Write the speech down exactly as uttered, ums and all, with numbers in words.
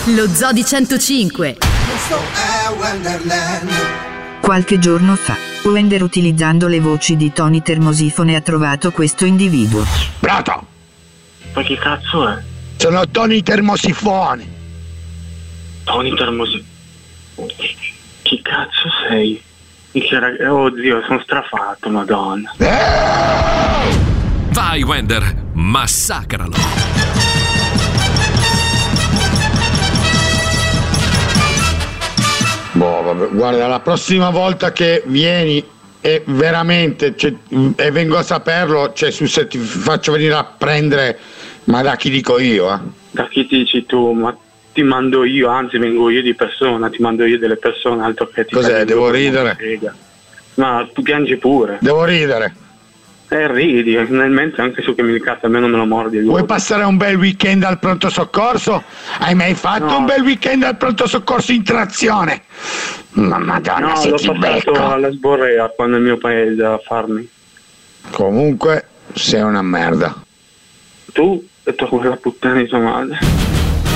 Lo Zoo di centocinque. Questo è Wonderland. Qualche giorno fa, Wender, utilizzando le voci di Tony Termosifone, ha trovato questo individuo. Pronto? Ma che cazzo è? Sono Tony Termosifone. Tony Termosifone? Chi cazzo sei? Che rag... Oddio, sono strafatto, madonna. Vai, Wender, massacralo. Boh, vabbè, guarda, la prossima volta che vieni e veramente cioè, e vengo a saperlo, cioè su se ti faccio venire a prendere, ma da chi dico io, eh? Da chi ti dici tu? Ma ti mando io, anzi vengo io di persona, ti mando io delle persone, altro che ti. Cos'è, devo ridere? No, tu piangi pure. Devo ridere. Eh, ridi, nel mentre anche su che mi ricazza, almeno me lo mordi. Vuoi passare un bel weekend al pronto soccorso? Hai mai fatto no. un bel weekend al pronto soccorso in trazione? Ma madonna, no, se l'ho ti passato becco. alla Sborrea qua nel mio paese a farmi. Comunque sei una merda. Tu e tua quella puttana di tua madre.